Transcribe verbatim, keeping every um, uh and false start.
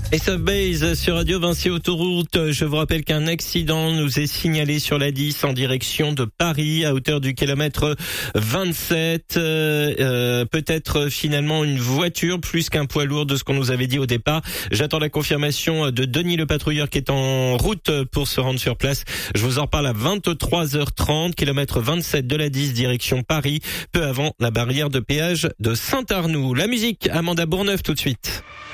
Et Subbase sur Radio Vinci Autoroute. Je vous rappelle qu'un accident nous est signalé sur la dix en direction de Paris à hauteur du kilomètre vingt-sept. Euh, euh, peut-être finalement une voiture plus qu'un poids lourd de ce qu'on nous avait dit au départ. J'attends la confirmation de Denis le patrouilleur qui est en route pour se rendre sur place. Je vous en reparle à vingt-trois heures trente, kilomètre vingt-sept de la dix direction Paris, peu avant la barrière de péage de Saint-Arnoux. La musique, Amanda Bourneuf tout de suite.